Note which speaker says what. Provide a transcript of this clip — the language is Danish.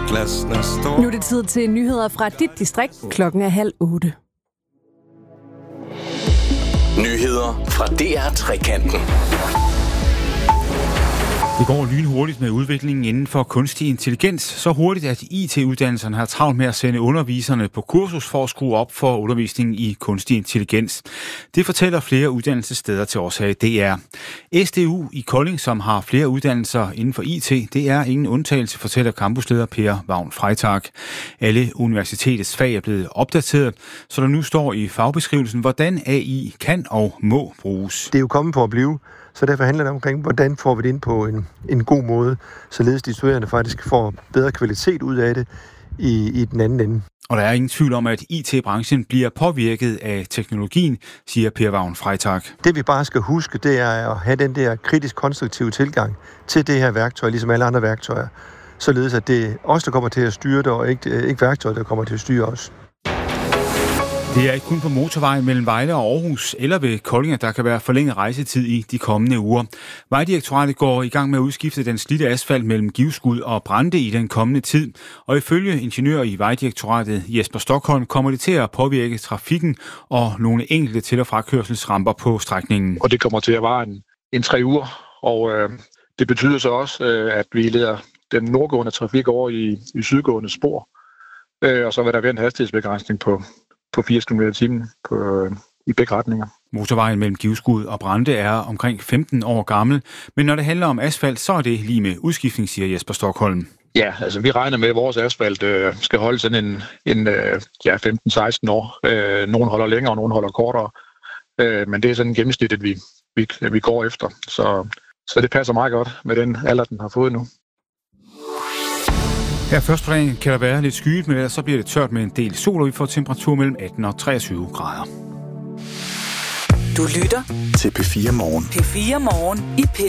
Speaker 1: glasene står.
Speaker 2: Nu er det tid til nyheder fra dit distrikt. Klokken er 7:30.
Speaker 3: Nyheder fra DR Trekanten.
Speaker 4: Det går lynhurtigt med udviklingen inden for kunstig intelligens. Så hurtigt, at IT-uddannelserne har travlt med at sende underviserne på kursus for at skrue op for undervisningen i kunstig intelligens. Det fortæller flere uddannelsessteder til os her i DR. SDU i Kolding, som har flere uddannelser inden for IT, det er ingen undtagelse, fortæller campusleder Per Vagn Freitag. Alle universitetets fag er blevet opdateret, så der nu står i fagbeskrivelsen, hvordan AI kan og må bruges.
Speaker 5: Det er jo kommet for at blive. Så derfor handler det omkring, hvordan får vi det ind på en god måde, således de studerende faktisk får bedre kvalitet ud af det i den anden ende.
Speaker 4: Og der er ingen tvivl om, at IT-branchen bliver påvirket af teknologien, siger Per Vagn Freitag.
Speaker 5: Det vi bare skal huske, det er at have den der kritisk konstruktive tilgang til det her værktøj, ligesom alle andre værktøjer. Således at det er os, der kommer til at styre det, og ikke værktøjet, der kommer til at styre os.
Speaker 4: Det er ikke kun på motorvejen mellem Vejle og Aarhus eller ved Kolding, at der kan være forlænget rejsetid i de kommende uger. Vejdirektoratet går i gang med at udskifte den slidte asfalt mellem Givskud og Brande i den kommende tid. Og ifølge ingeniør i Vejdirektoratet Jesper Stockholm kommer det til at påvirke trafikken og nogle enkelte til- og frakørselsramper på strækningen.
Speaker 6: Og det kommer til at vare en 3 uger, og det betyder så også, at vi leder den nordgående trafik over i sydgående spor. Og så vil der være en hastighedsbegrænsning på 80 km/t i begge retninger.
Speaker 4: Motorvejen mellem Givskud og Brande er omkring 15 år gammel, men når det handler om asfalt, så er det lige med udskiftning, siger Jesper Stockholm.
Speaker 6: Ja, altså vi regner med, at vores asfalt skal holde sådan en 15-16 år. Nogle holder længere, og nogle holder kortere. Men det er sådan gennemsnittet, vi går efter. Så det passer meget godt med den alder, den har fået nu.
Speaker 4: Her først på dagen kan der være lidt skyet, men så bliver det tørt med en del sol, og vi får temperatur mellem 18 og 23 grader.
Speaker 3: Du lytter
Speaker 7: til P4 Morgen.
Speaker 3: P4 Morgen i